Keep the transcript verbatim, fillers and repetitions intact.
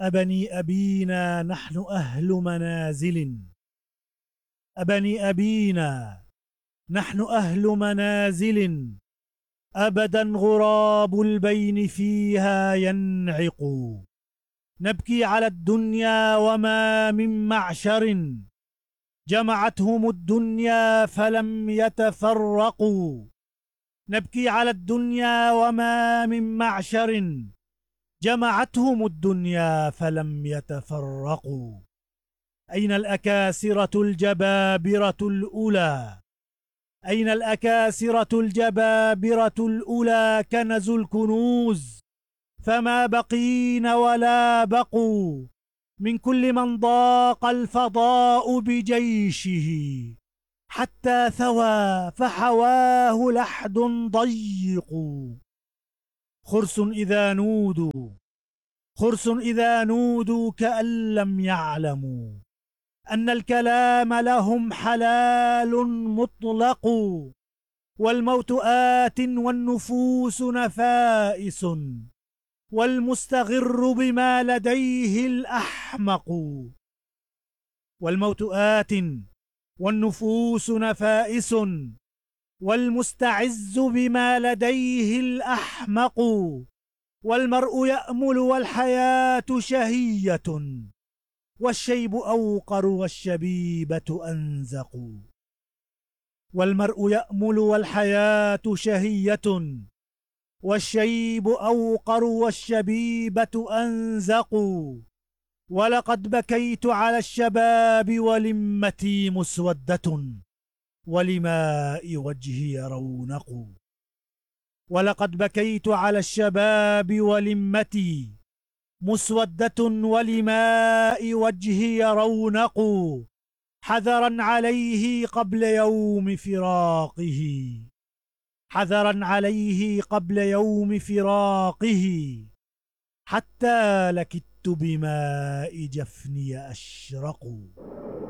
أبني أبينا نحن أهل منازل. أبني أبينا نحن أهل منازل، أبدا غراب البين فيها ينعق. نبكي على الدنيا وما من معشر، جمعتهم الدنيا فلم يتفرقوا. نبكي على الدنيا وما من معشر، جمعتهم الدنيا فلم يتفرقوا. أين الأكاسرة الجبابرة الأولى؟ أين الأكاسرة الجبابرة الأولى؟ كنزوا الكنوز فما بقين ولا بقوا. من كل من ضاق الفضاء بجيشه، حتى ثوى فحواه لحد ضيق. خرس إذا نودوا خرس إذا نودوا كأن لم يعلموا أن الكلام لهم حلال مطلق. والموت آت والنفوس نفائس، والمستغر بما لديه الأحمق. والموت آت والنفوس نفائس، والمستعز بما لديه الأحمق. والمرء يأمل والحياة شهية، والشيب أوقر والشبيبة أنزق. والمرء يأمل والحياة شهية، والشيب أوقر والشبيبة أنزق. ولقد بكيت على الشباب ولمتي مسودة، ولماء وجهي رونق. ولقد بكيت على الشباب ولمتي مسودة، ولماء وجهي رونق. حذرا عليه قبل يوم فراقه حذرا عليه قبل يوم فراقه، حتى لكدت بماء جفني أشرق.